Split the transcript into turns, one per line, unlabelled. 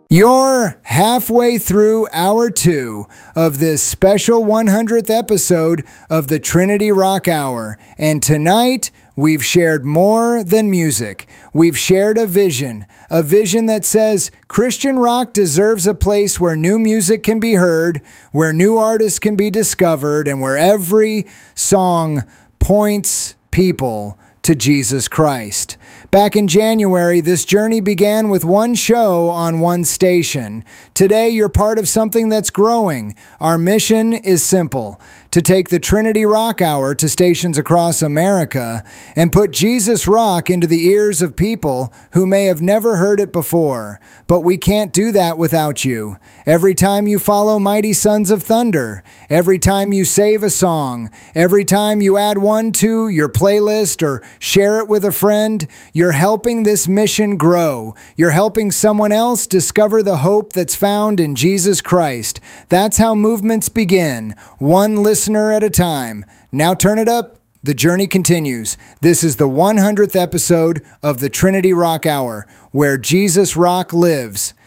You're halfway through hour 2 of this special 100th episode of the Trinity Rock Hour. And tonight, we've shared more than music. We've shared a vision that says Christian rock deserves a place where new music can be heard, where new artists can be discovered, and where every song points people to Jesus Christ. Back in January, this journey began with one show on one station. Today, you're part of something that's growing. Our mission is simple: to take the Trinity Rock Hour to stations across America and put Jesus rock into the ears of people who may have never heard it before. But we can't do that without you. Every time you follow Mighty Sons of Thunder, every time you save a song, every time you add one to your playlist or share it with a friend, you're helping this mission grow. You're helping someone else discover the hope that's found in Jesus Christ. That's how movements begin, one listener at a time. Now turn it up. The journey continues. This is the 100th episode of the Trinity Rock Hour, where Jesus Rock lives